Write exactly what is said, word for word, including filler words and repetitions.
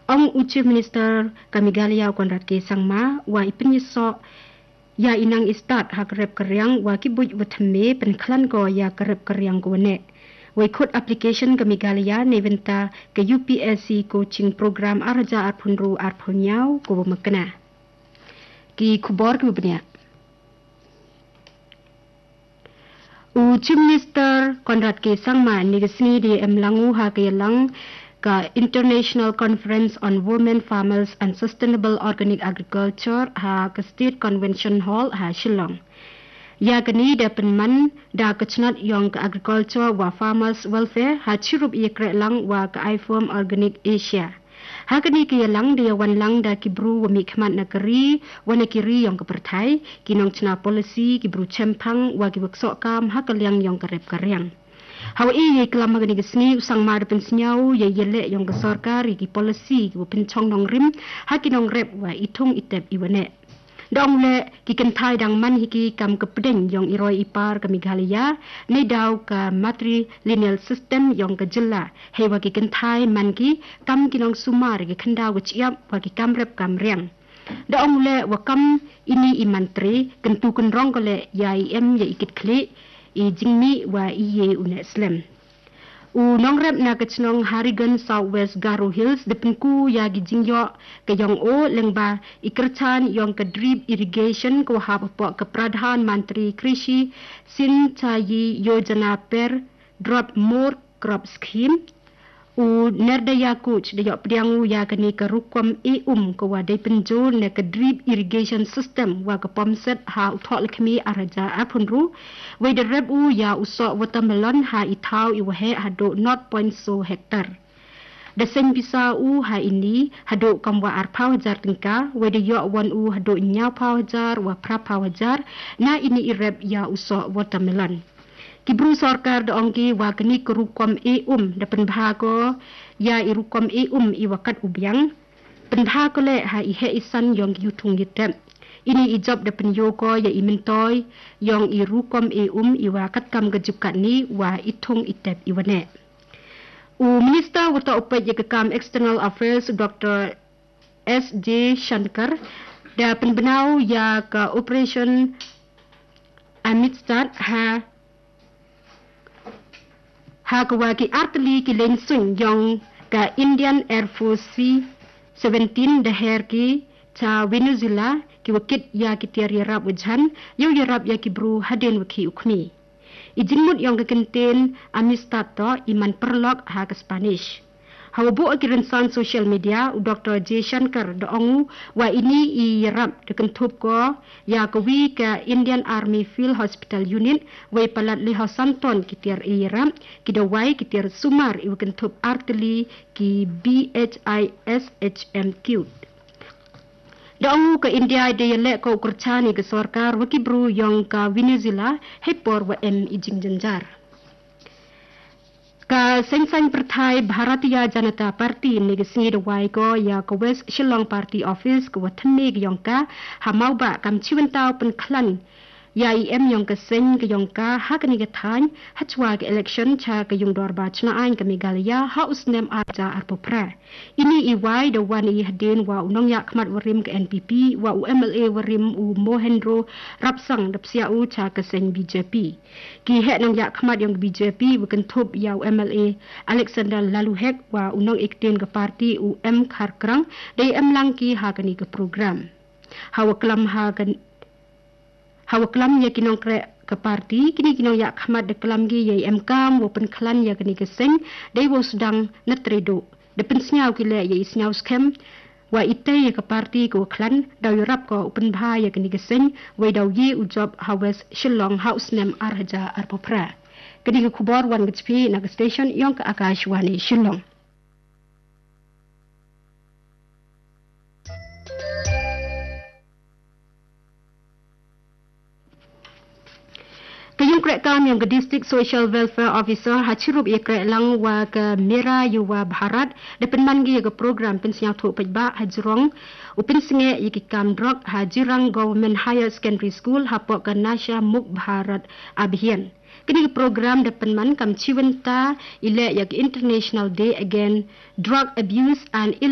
Ong Uchi Minister Kamigalia Konrad K. Sangma wa ipenyesok ya inang istat ha kerep keryang wa kibuj watame penklan ko ya kerep keryang ko ne. Wa ikut application Kamigalia neventa ke U P S C coaching program arja arpunru arpunyau ko makna. Ki kubor ki benya. Uchi Minister Konrad K. Sangma ni gesni di emlangu ha ke lang ka International Conference on Women Farmers and Sustainable Organic Agriculture ha ke State Convention Hall ha Shillong. Ya kini da penman da kecnat yang ke Agriculture wa Farmers Welfare ha cirup ia krek lang wa ke I F O R M Organic Asia. Ha kini ke lang dia wan lang da kibru wa mikmat negeri wa negeri yang ke pertai kinong cena polisi kibru cempang wa kibuk sokam ha kaliang yang kerep karyang. Hawa iya kelama gani gesni usang mar pensinyau ya yele yang kesorkar iki polisi ki pencong nong rim haki nong rep wa itung itep iwane. Dong le ki kentai dang man hiki kam kepedeng yang iroi ipar ke Meghalaya ne daw ka matrilineal system yang ke jela hewa ki kentai man ki kam kinong sumar ki kendau ciap wa ki kam rep kam riang. Dong le wa kam ini imantri kentu kenrong kole ya I M ya ikit klik i jingmi wa iye una Islam. U nong rep na kecnong Harigan Southwest Garo Hills depenku ya gi jingyo ke yong o lengba ikerchan yong ke drip irrigation ko ha pok ke Pradhan Mantri Krishi Sinchayi Yojana per drop more crop scheme. U nerdaya coach de yok pediangu ya kini ke rukom e um ke wadai penjol ne ke drip irrigation system wa ke pomset ha utok lekmi araja apunru we de rep u ya usok watermelon ha itau iwahe ha do zero point zero hektar. De sen bisa u ha ini ha do kamwa ar pawajar tingka we de yok wan u ha do nyau pawajar wa pra pawajar na ini irep ya usok watermelon. Kibru sorkar da ongki wa kini kerukom e um da penbahago ya irukom e um iwakat ubyang penbahago le ha ihe isan yong yutung yitep ini ijab da penyoko ya imentoy yong irukom e um iwakat kam gejukat ni wa itung itep iwane. U Minister wata upay ya kekam External Affairs Doctor S J Shankar da penbenau ya ke Operation Amistad ha ha kawaki artli ki lensung yang ka Indian Air Force C seventeen daher ki cha Venezuela ki wakit ya ki tiar yarab wajhan yu yarab ya ki bru haden waki ukmi ijinmut yang ke kenten Amistad to iman perlok ha ke Spanish. Hawa bu akirinsan social media Doctor J Shankar da ongu wa ini i yarab de kentup ko ya kawi ke Indian Army Field Hospital Unit wa palat liha santon kitiar i yarab kidawai kitiar sumar i kentup artili ki B H I S H M Q. Da ongu ke India de yelek ko kurchani ke sorkar wa kibru yang ka Venezuela hepor wa em ijing janjar. Ka seng-seng pertai Bharatiya Janata Party ni gesni de wai ko ya ko West Shillong Party Office ko watne ge yongka hamau ba kam chiwentau pen klan ya I M yong ke seng ke yongka ha ke ni ge than hachwa ke election cha ke yong dor ba chna ain ke Meghalaya ha usnem arja arpopra ini I wai de wan I hadin wa unong ya khmat warim ke N P P wa U M L A warim u Mohendro rapsang dapsia u cha ke seng B J P ki het nang ya khmat yong B J P bukan thup ya U M L A Alexander Laluhek wa unong ikten ke parti U M Kharkrang dei em lang ki ha ke ni ke program hawa klam ha kan hawa kelam ya kinong kre ke parti kini kinong ya khmat de kelam gi ye em kam wo pen klan ya kini ke seng dei wo sedang netredo de pen snyau ki le ye snyau scam wa ite ya ke parti ko klan daw rap ko pen bha ya kini ke seng we daw ye u job hawes Shillong house nem arja arpopra kini ke khubor wan gchpi na station yong ka Akashwani Shillong. Kayong krek kam yang ke District Social Welfare Officer hachirup ia krek lang wa ke Mera Yuwa Bharat depan mangi ke program pensiang tu pejba hajrong upin singe iki kam drog hajirang Government Higher Secondary School hapok ke Nasha Muk Bharat Abhiyan. Kini program depan man kam ciwenta ile yak International Day Against Drug Abuse and